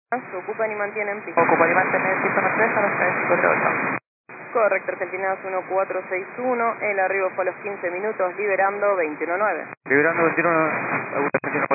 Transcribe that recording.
Se ocupan y mantienen piso. Ocupan y mantener piso 3 a las 3538. Correcto, Argentinas 1461, el arribo fue a los 15 minutos, liberando 219. Liberando 21, Augusto 21.